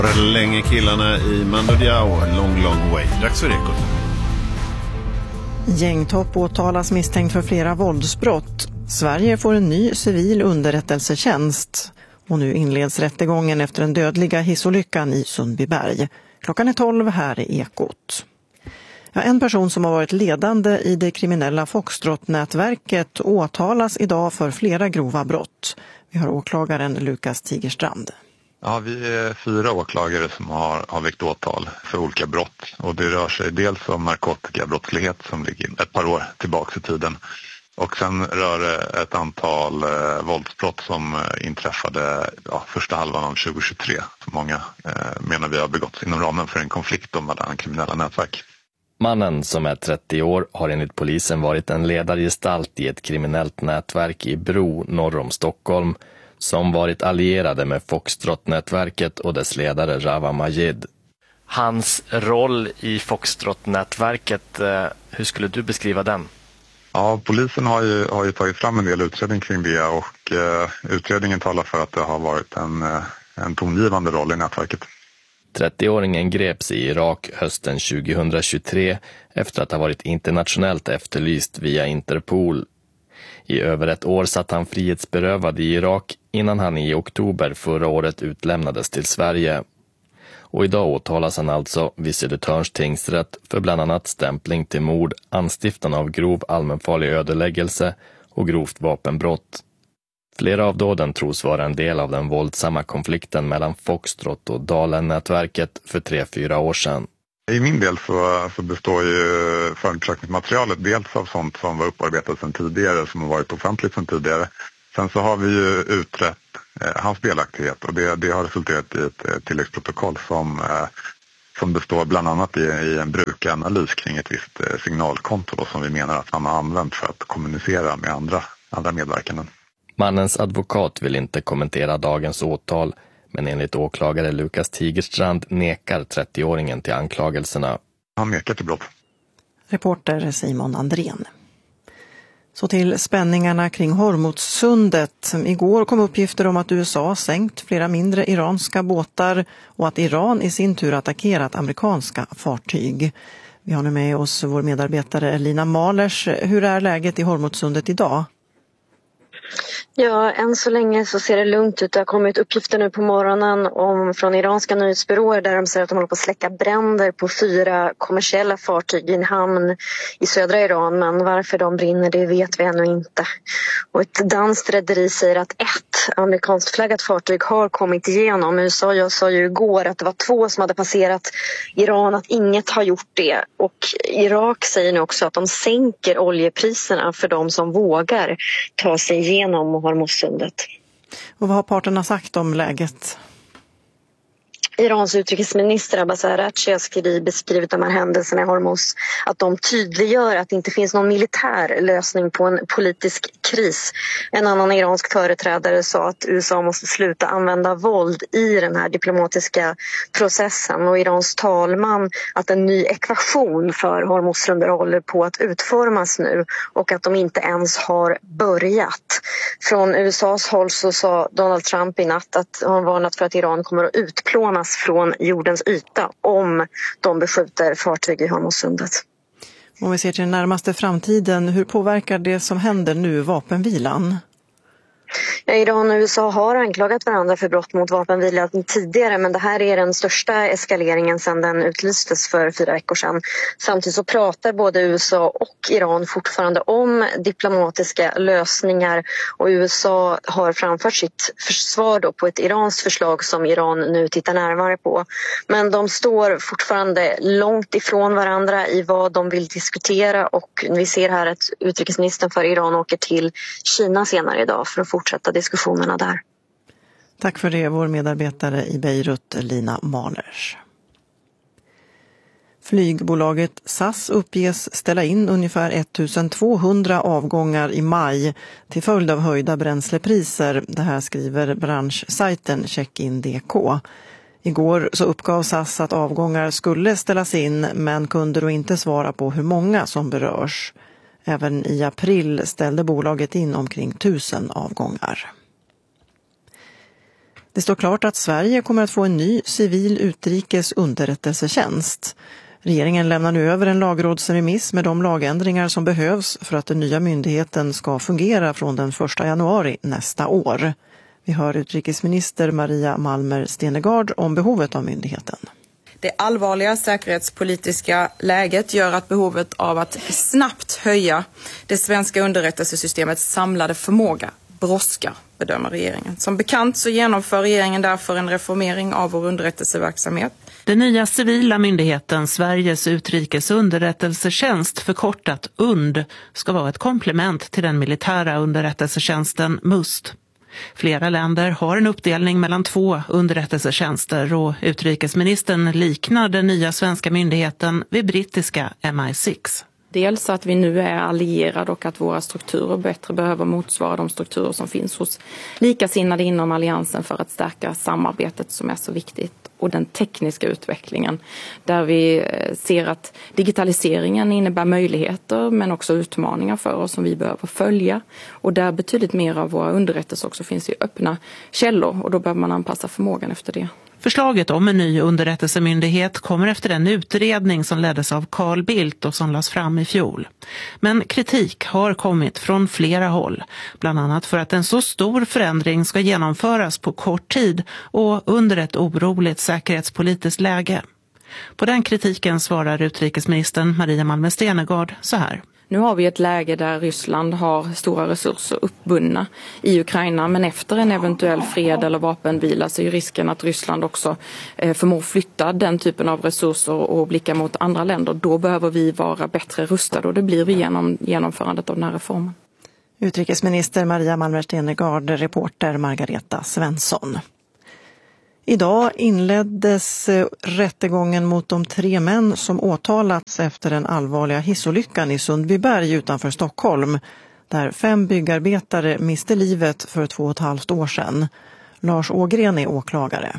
Länge killarna i Mando Diao, long way. Dags för Ekot. Gängtopp åtalas misstänkt för flera våldsbrott. Sverige får en ny civil underrättelsetjänst. Och nu inleds rättegången efter den dödliga hissolyckan i Sundbyberg. Klockan är 12 här i Ekot. Ja, en person som har varit ledande i det kriminella Foxtrot-nätverket åtalas idag för flera grova brott. Vi har åklagaren Lukas Tigerstrand. Ja, vi är 4 åklagare som har väckt åtal för olika brott. Och det rör sig dels om narkotikabrottslighet som ligger ett par år tillbaka i tiden. Och sen rör det ett antal våldsbrott som inträffade första halvan av 2023. Som många menar vi har begått inom ramen för en konflikt mellan kriminella nätverk. Mannen som är 30 år har enligt polisen varit en ledargestalt i ett kriminellt nätverk i Bro norr om Stockholm som varit allierade med Foxtrot-nätverket och dess ledare Rawa Majid. Hans roll i Foxtrot-nätverket, hur skulle du beskriva den? Ja, polisen har ju tagit fram en del utredning kring det och utredningen talar för att det har varit en tongivande roll i nätverket. 30-åringen greps i Irak hösten 2023 efter att ha varit internationellt efterlyst via Interpol. I över ett år satt han frihetsberövad i Irak innan han i oktober förra året utlämnades till Sverige. Och idag åtalas han alltså vid Södertörns tingsrätt för bland annat stämpling till mord, anstiftan av grov allmänfarlig ödeläggelse och grovt vapenbrott. Flera av dåden tros vara en del av den våldsamma konflikten mellan Foxtrot och Dalen-nätverket för 3-4 år sedan. I min del så består ju förundersökningsmaterialet dels av sånt som var upparbetat sedan tidigare, som har varit offentligt sedan tidigare. Sen så har vi ju utrett hans delaktighet och det har resulterat i ett tilläggsprotokoll som består bland annat i en brukanalys kring ett visst signalkonto då, som vi menar att han har använt för att kommunicera med andra medverkande. Mannens advokat vill inte kommentera dagens åtal, men enligt åklagare Lukas Tigerstrand nekar 30-åringen till anklagelserna. Han nekar till brott. Reporter Simon Andrén. Så till spänningarna kring Hormuzsundet. Igår kom uppgifter om att USA sänkt flera mindre iranska båtar och att Iran i sin tur attackerat amerikanska fartyg. Vi har nu med oss vår medarbetare Lina Malers. Hur är läget i Hormuzsundet idag? Ja, än så länge så ser det lugnt ut. Det har kommit uppgifter nu på morgonen från iranska nyhetsbyråer där de säger att de håller på att släcka bränder på 4 kommersiella fartyg i en hamn i södra Iran. Men varför de brinner, det vet vi ännu inte. Och ett danskt rederi säger att ett amerikanskt flaggat fartyg har kommit igenom. USA sa ju igår att det var 2 som hade passerat Iran, att inget har gjort det. Och Irak säger nu också att de sänker oljepriserna för de som vågar ta sig igenom Hormuzsundet. Och vad har parterna sagt om läget? Irans utrikesminister Abbas Araghchi har beskrivit de här händelserna i Hormuz att de tydliggör att det inte finns någon militär lösning på en politisk kris. En annan iransk företrädare sa att USA måste sluta använda våld i den här diplomatiska processen, och Irans talman att en ny ekvation för Hormuzsundet håller på att utformas nu och att de inte ens har börjat. Från USAs håll så sa Donald Trump i natt att han varnat för att Iran kommer att utplånas från jordens yta om de beskjuter fartyg i Hormuzsundet. Om vi ser till den närmaste framtiden, hur påverkar det som händer nu vapenvilan? Ja, Iran och USA har anklagat varandra för brott mot vapenvilan tidigare, men det här är den största eskaleringen sedan den utlystes för 4 veckor sedan. Samtidigt så pratar både USA och Iran fortfarande om diplomatiska lösningar, och USA har framfört sitt försvar då på ett iranskt förslag som Iran nu tittar närmare på. Men de står fortfarande långt ifrån varandra i vad de vill diskutera, och vi ser här att utrikesministern för Iran åker till Kina senare idag för att fortsätta diskussionerna där. Tack för det, vår medarbetare i Beirut, Lina Malers. Flygbolaget SAS uppges ställa in ungefär 1200 avgångar i maj till följd av höjda bränslepriser. Det här skriver branschsajten Checkin.dk. Igår så uppgav SAS att avgångar skulle ställas in, men kunde då inte svara på hur många som berörs. Även i april ställde bolaget in omkring 1000 avgångar. Det står klart att Sverige kommer att få en ny civil utrikes underrättelsetjänst. Regeringen lämnar nu över en lagrådsremiss med de lagändringar som behövs för att den nya myndigheten ska fungera från den 1 januari nästa år. Vi hör utrikesminister Maria Malmer Stenergard om behovet av myndigheten. Det allvarliga säkerhetspolitiska läget gör att behovet av att snabbt höja det svenska underrättelsesystemets samlade förmåga brådskar, bedömer regeringen. Som bekant så genomför regeringen därför en reformering av vår underrättelseverksamhet. Den nya civila myndigheten Sveriges utrikes underrättelsetjänst, förkortat UND, ska vara ett komplement till den militära underrättelsetjänsten MUST. Flera länder har en uppdelning mellan 2 underrättelsetjänster och utrikesministern liknar den nya svenska myndigheten vid brittiska MI6. Dels att vi nu är allierade och att våra strukturer bättre behöver motsvara de strukturer som finns hos likasinnade inom alliansen för att stärka samarbetet som är så viktigt. Och den tekniska utvecklingen där vi ser att digitaliseringen innebär möjligheter men också utmaningar för oss som vi behöver följa. Och där betydligt mer av våra underrättelser också finns i öppna källor och då behöver man anpassa förmågan efter det. Förslaget om en ny underrättelsemyndighet kommer efter en utredning som leddes av Carl Bildt och som lades fram i fjol. Men kritik har kommit från flera håll, bland annat för att en så stor förändring ska genomföras på kort tid och under ett oroligt säkerhetspolitiskt läge. På den kritiken svarar utrikesministern Maria Malmer Stenergard så här. Nu har vi ett läge där Ryssland har stora resurser uppbundna i Ukraina, men efter en eventuell fred eller vapenvila så är risken att Ryssland också förmår flytta den typen av resurser och blicka mot andra länder. Då behöver vi vara bättre rustade och det blir vi genom genomförandet av den här reformen. Utrikesminister Maria Malmer Stenergard, reporter Margareta Svensson. Idag inleddes rättegången mot de 3 män som åtalats efter den allvarliga hissolyckan i Sundbyberg utanför Stockholm, där 5 byggarbetare miste livet för 2,5 år sedan. Lars Ågren är åklagare.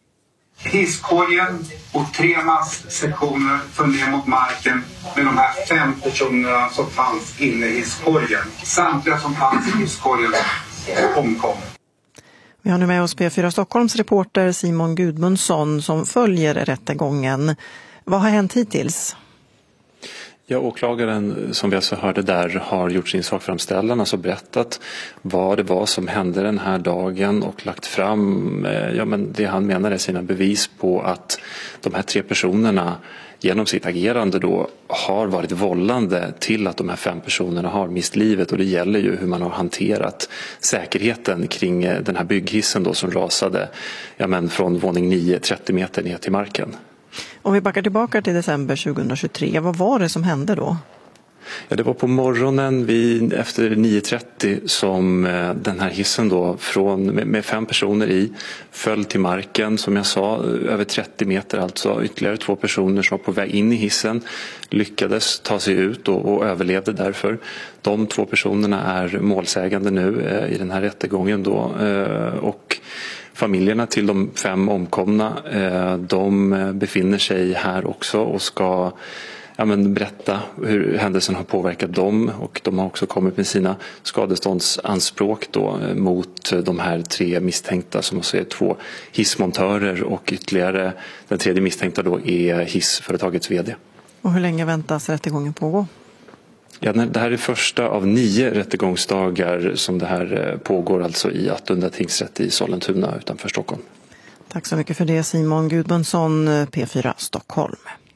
Hisskorgen och 3 masssektioner föll ner mot marken med de här 5 personerna som fanns inne i hisskorgen. Samtliga som fanns i hisskorgen omkom. Vi har nu med oss P4 Stockholms reporter Simon Gudmundsson som följer rättegången. Vad har hänt hittills? Ja, åklagaren som vi alltså hörde där har gjort sin sakframställan, alltså berättat vad det var som hände den här dagen och lagt fram det han menar är sina bevis på att de här 3 personerna genom sitt agerande då har varit vållande till att de här 5 personerna har mist livet, och det gäller ju hur man har hanterat säkerheten kring den här bygghissen då som rasade från våning 9 30 meter ner till marken. Om vi backar tillbaka till december 2023, vad var det som hände då? Ja, det var på morgonen efter 9.30 som den här hissen då med 5 personer i föll till marken, som jag sa, över 30 meter alltså. Ytterligare 2 personer som var på väg in i hissen lyckades ta sig ut och överlevde därför. De 2 personerna är målsägande nu i den här rättegången då, och familjerna till de 5 omkomna, de befinner sig här också och ska berätta hur händelsen har påverkat dem, och de har också kommit med sina skadeståndsanspråk då mot de här 3 misstänkta som också är 2 hissmontörer, och ytterligare den 3:e misstänkta då är hissföretagets vd. Och hur länge väntas rättegången pågå? Ja, det här är första av 9 rättegångsdagar som det här pågår alltså i Attunda tingsrätt i Sollentuna utanför Stockholm. Tack så mycket för det, Simon Gudmundsson, P4 Stockholm.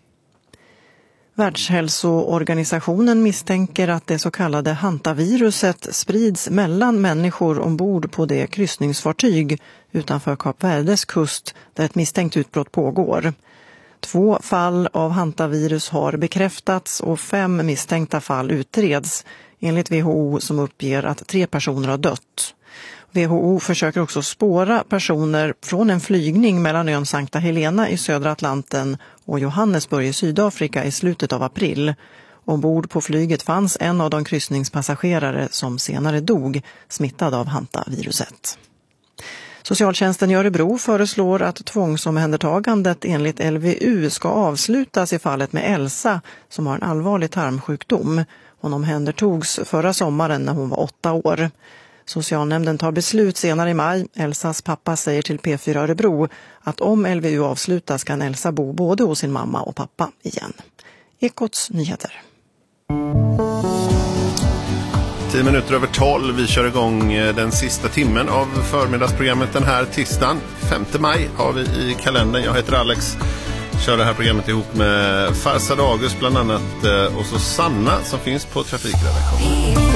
Världshälsoorganisationen misstänker att det så kallade hantaviruset sprids mellan människor ombord på det kryssningsfartyg utanför Kap Verdes kust där ett misstänkt utbrott pågår. 2 fall av hantavirus har bekräftats och 5 misstänkta fall utreds, enligt WHO som uppger att 3 personer har dött. WHO försöker också spåra personer från en flygning mellan ön Sankta Helena i södra Atlanten och Johannesburg i Sydafrika i slutet av april. Ombord på flyget fanns en av de kryssningspassagerare som senare dog smittad av hantaviruset. Socialtjänsten i Örebro föreslår att tvångsomhändertagandet enligt LVU ska avslutas i fallet med Elsa som har en allvarlig tarmsjukdom. Hon omhändertogs förra sommaren när hon var 8 år. Socialnämnden tar beslut senare i maj. Elsas pappa säger till P4 Örebro att om LVU avslutas kan Elsa bo både hos sin mamma och pappa igen. Ekots nyheter. 10 minuter över 12. Vi kör igång den sista timmen av förmiddagsprogrammet den här tisdagen. 5 maj har vi i kalendern. Jag heter Alex. Kör det här programmet ihop med Farsad August bland annat och så Sanna som finns på trafikredaktionen.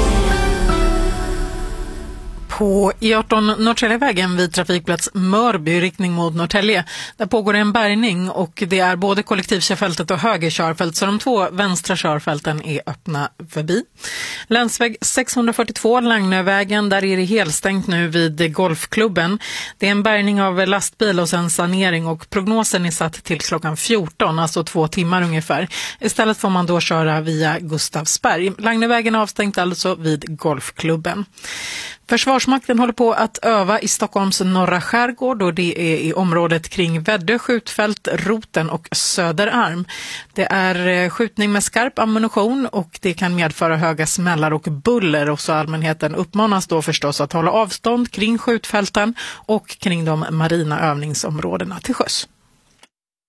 På E18 Norrtäljevägen vid trafikplats Mörby i riktning mot Norrtälje. Där pågår en bärgning och det är både kollektivkörfältet och höger körfält, så de 2 vänstra körfälten är öppna förbi. Länsväg 642 Lagnövägen, där är det helstängt nu vid Golfklubben. Det är en bärgning av lastbil och sen sanering och prognosen är satt till klockan 14, alltså 2 timmar ungefär. Istället får man då köra via Gustavsberg. Lagnövägen är avstängt alltså vid Golfklubben. Försvarsmakten håller på att öva i Stockholms norra skärgård och det är i området kring Väddö skjutfält, Roten och Söderarm. Det är skjutning med skarp ammunition och det kan medföra höga smällar och buller, och så allmänheten uppmanas då förstås att hålla avstånd kring skjutfälten och kring de marina övningsområdena till sjöss.